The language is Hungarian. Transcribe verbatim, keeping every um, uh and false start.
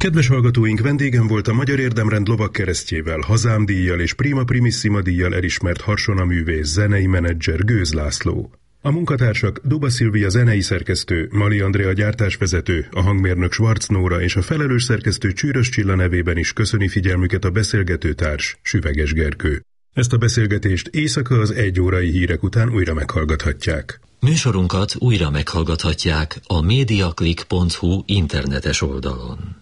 Kedves hallgatóink, vendégem volt a Magyar Érdemrend lovagkeresztjével, hazámdíjjal és Prima Primissima díjjal elismert harsonaművész, zenei menedzser Gőz László. A munkatársak Duba Szilvia zenei szerkesztő, Mali Andrea gyártásvezető, a hangmérnök Schwarz Nóra és a felelős szerkesztő Csűrös Csilla nevében is köszöni figyelmüket a beszélgetőtárs, Süveges Gergő. Ezt a beszélgetést éjszaka az egy órai hírek után újra meghallgathatják. Műsorunkat újra meghallgathatják a mediaclick pont hu internetes oldalon.